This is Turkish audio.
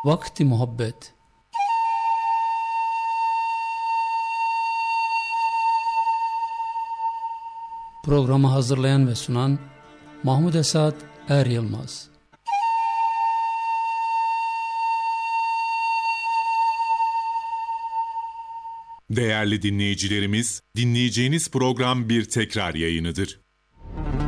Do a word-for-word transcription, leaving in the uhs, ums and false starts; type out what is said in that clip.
Vakti Muhabbet. Programı hazırlayan ve sunan Mahmud Esat Er Yılmaz. Değerli dinleyicilerimiz, dinleyeceğiniz program bir tekrar yayınıdır.